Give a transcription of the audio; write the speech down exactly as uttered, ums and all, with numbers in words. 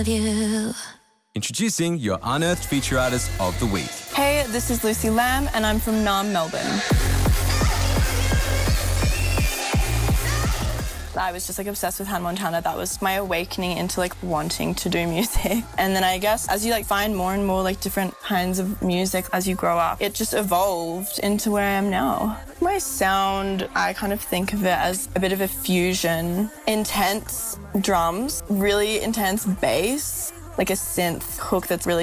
you. Introducing your Unearthed Feature Artist of the Week. Hey, this is Lucy Lamb, and I'm from Naarm, Melbourne. I was just like obsessed with Hannah Montana. That was my awakening into like wanting to do music. And then I guess as you like find more and more like different kinds of music as you grow up, it just evolved into where I am now. My sound, I kind of think of it as a bit of a fusion. Intense drums, really intense bass, like a synth hook that's really